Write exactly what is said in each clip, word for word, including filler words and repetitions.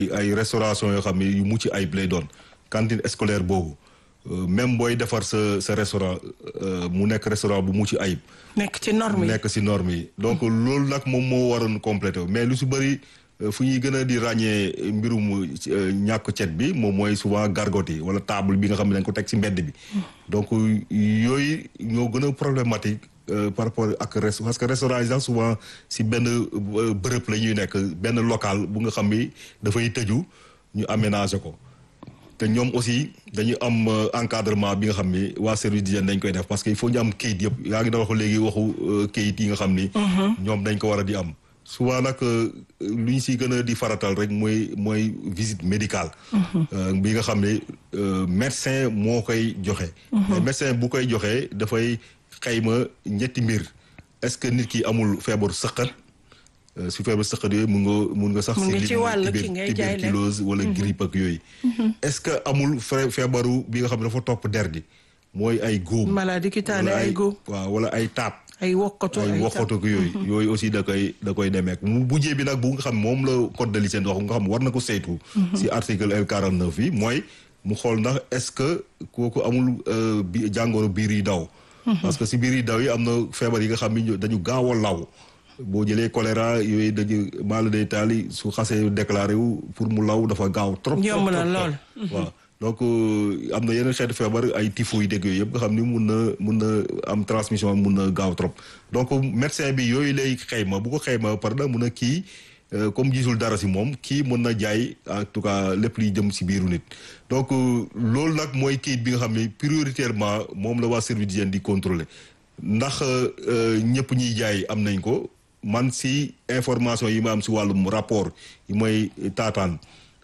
ay restauration yoo xam ne yu mucc ayib lay doon cantine scolaire boobu même booy defar sa sa restaurant mu nekk restaurant bu mucc ayib. nekk ci norme yi nekk ci norme yi. donc loolu nag moom moo waroon complété mais lu si bëri fu ñuy gën a di ràññee mbirum ñàkk cet bi moom mooy souvent gargote yi wala table bi nga xam ne dañ ko teg ci mbedd bi. donc yooyu ñoo gën a problématique par rapport ak rest parce que restaurant yi sax souvent ci benn bërëb la ñuy nekk benn local bu nga xam ni dafay tëju ñu aménager ko. te ñoom aussi dañu am encadrement bi nga xam ni waa service d'hygiène dañ koy def parce que il faut ñu am kayit yëpp yaa ngi doon wax léegi waxu kayit yi nga xam ni. ñoom dañ ko war a di am. souvent nag lu ñu si gën a di faratal rek mooy mooy visite médicale. bi nga xam ne médecin moo koy joxe. mais médecin bu koy joxe dafay xayma ñetti mbir est-ce que nit ki amul feebaru sëqat. su feebar sëqat yooyu mun nga mun nga sax si tuberculose wala grippe ak yooyu est-ce que amul feebaru bi nga xam ne dafa topp der gi mooy ay góom maladie cutané ay góom waaw wala ay taab ay wokkatu ay wokkatu ak yooyu yooyu aussi da koy da koy demeek mu bujjee bi nag bu nga xam moom la code de l'hygiène wax nga xam war na ko saytu si article L quarante-neuf bi mooy mu xool ndax est-ce que kooku amul bi jàngoro biir yi daw parce que si biir yi daw yi am na feebar yi nga xam ne dañu gaaw a law boo jëlee choléra yooyu dañu mal day taali su xasee déclaré wu pour mu law dafa gaaw trop yomb na lool waaw donc am na yeneen xeetu feebar ay typhoïde dégg yooyu yëpp nga xam ni mun na mun na am transmission mun na gaaw trop donc médecin bi yooyu lay xayma bu ko xayma par na mun a kii comme gisul dara si moom kii mën na jaay en tout cas lépp liy jëm si biiru nit donc loolu nag mooy kayit bi nga xam ne prioritairement moom la waa service d'hygiène di contrôler ndax ñëpp ñiy jaay am nañ ko man si information yi ma am si wàllum rapport yi mooy taataan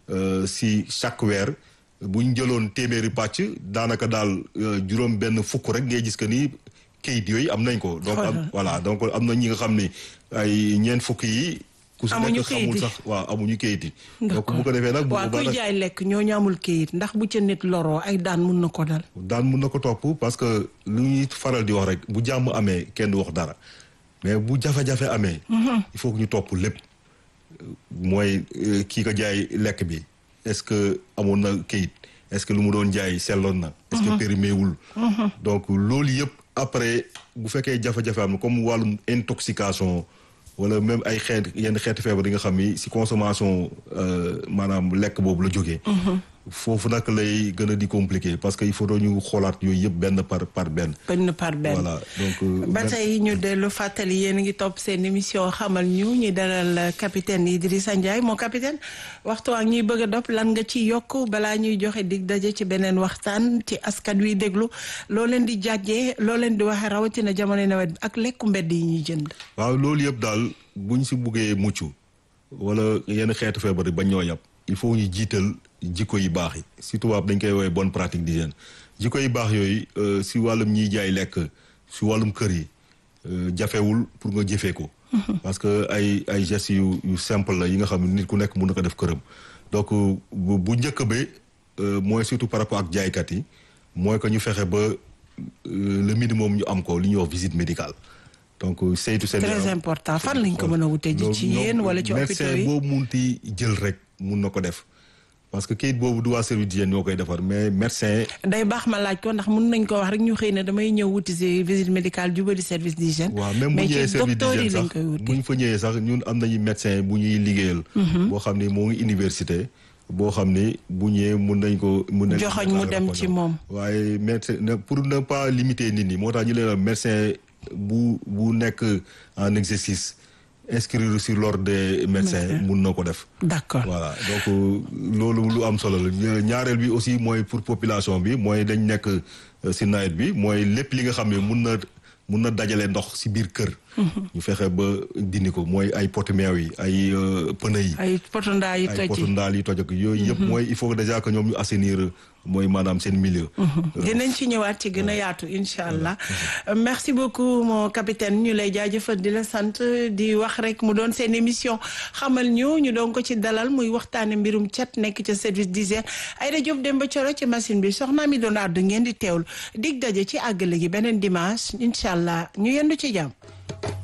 si chaque weer bu ñu jëloon téeméeri pàcc daanaka daal juróom benn fukk rek ngay gis que ni kayit yooyu am nañ ko. donc am voilà donc am na ñi nga xam ne ay ñeent fukk yi. ku si nekk xamul sax waaw amuñu kayit yi. donc bu ko defee nag. waaw kuy jaay lekk ñooñu amul kayit ndax bu ca nit loroo ay daan mun na ko dal. daan mun na ko topp parce que lu ñuy faral di wax rek bu jàmm amee kenn du wax dara. mais bu jafe-jafe amee. il faut que ñu topp lépp. mooy kii ko jaay lekk bi est-ce que amoon na kayit est-ce que lu mu doon jaay selloon na. est-ce que périmé wul. donc loolu yëpp après bu fekkee jafe-jafe am na comme wàllum intoxication wala même ay xeet yenn xeeti feebar yi nga xam ni si consommation maanaam lekk boobu la jógee. foofu nag lay gën a di compliqué parce que il faut ñu xoolaat yooyu yëpp benn par par benn. benn par benn voilà donc. ba tey ñu dellu fàttali yéen a ngi topp seen émission xamal ñu ñu dalal capitaine Idrissa Ndiaye moo capitaine waxtu ak ñuy bëgg a dop lan nga ci yokk balaa ñuy joxe dig daje ci beneen waxtaan ci askan wi déglu loo leen di jàjjee loo leen di waxee rawatina jamono nawet bi ak lekku mbedd yi ñuy jënd. waaw loolu yëpp daal buñ si buggee mucc wala yenn xeetu feebar yi bañ ñoo yàpp il faut ñu jiital. jikko yi baax yi si tubaab dañ koy woowee bonne pratique d'hygiène jikko yi baax yooyu si wàllum ñiy jaay lekk si wàllum kër yi jafewul pour nga jëfee ko. parce que ay ay gestes yu yu simple la yi nga xam ne nit ku nekk mun na ko def këram. donc bu njëkk ba mooy surtout par rapport ak jaaykat yi mooy que ñu fexe ba le minimum ñu am ko li ñuy wax visite médicale. donc saytu seen. très important fan lañ ko mën a wutee ji ci yéen wala ci hôpitaux yi médecin boobu munti jël rek mun na ko def. parce que kayit boobu du waa service d'hygiène ñoo koy defar mais médecin. day baax ma laaj ko ndax mun nañ ko wax rek ñu xëy na damay ñëw wuti si visite médicale jubali service d'hygiène. waaw même bu ñëwee service d'hygiène sax bu ñu fa ñëwee sax ñun am nañu médecin bu ñuy liggéeyal. boo xam ni moo ngi université. boo xam ni bu ñëwee mun nañ ko. mun nañ joxoñ mu dem ci moom. waaye médecin pour ne pas limiter nit ñi moo tax ñu leen médecin bu bu nekk en exercice. inscrire sur l'ordre des médecins mun na ko def. d'accord voilà donc loolu lu am solo la ñaareel bi aussi mooy pour population bi mooy dañ nekk si nawet bi mooy lépp li nga xam ne mun na mun na dajale ndox si biir kër. ñu fexe ba dindi ko mooy ay pot meew yi ay pneu yi. ay potu ndaal yi toj ay potu ndaal yi toj ak yooyu yëpp mooy il faut déjà que ñoom ñu assainir mooy maanaam seen milieu. dinañ ci ñëwaat ci gën a yaatu incha allah. merci beaucoup mon capitaine ñu lay jaajëfal di la sant di wax rek mu doon seen émission xamal ñu ñu doon ko ci dalal muy waxtaane mbirum cet nekk ca service d'hygiène Aïda Diop Demba Thioro ci machine bi soxna mi doon àddu ngeen di teewlu dig daje ci àggale gi beneen dimanche incha allah ñu yendu ci jàmm.